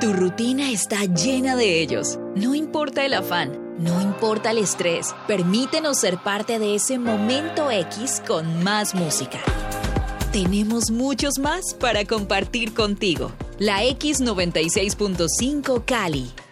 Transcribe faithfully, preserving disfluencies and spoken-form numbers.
Tu rutina está llena de ellos. No importa el afán, no importa el estrés. Permítenos ser parte de ese momento X con más música. Tenemos muchos más para compartir contigo. La X noventa y seis punto cinco Cali.